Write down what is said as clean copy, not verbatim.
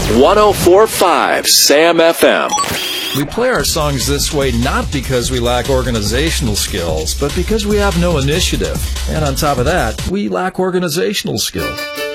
104.5 Sam FM. We play our songs this way not because we lack organizational skills, but because we have no initiative. And on top of that, we lack organizational skills.